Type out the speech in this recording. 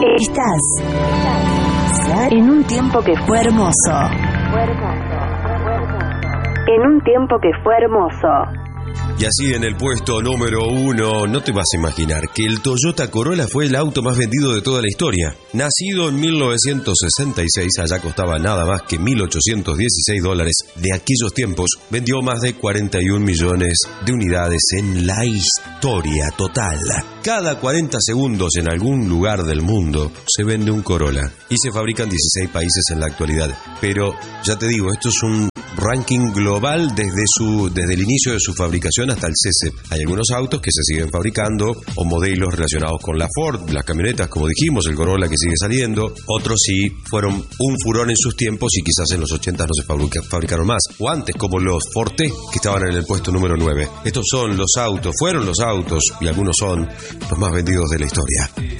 Estás en un tiempo que fue hermoso. En un tiempo que fue hermoso. Y así en el puesto número 1, no te vas a imaginar que el Toyota Corolla fue el auto más vendido de toda la historia. Nacido en 1966, allá costaba nada más que $1.816. De aquellos tiempos, vendió más de 41 millones de unidades en la historia total. Cada 40 segundos en algún lugar del mundo se vende un Corolla. Y se fabrican en 16 países en la actualidad. Pero, ya te digo, esto es un ranking global desde el inicio de su fabricación hasta el cese. Hay algunos autos que se siguen fabricando o modelos relacionados con la Ford, las camionetas, como dijimos, el Corolla que sigue saliendo. Otros sí fueron un furor en sus tiempos y quizás en los 80 no se fabricaron más. O antes, como los Forte, que estaban en el puesto número 9. Estos son los autos, fueron los autos, y algunos son los más vendidos de la historia.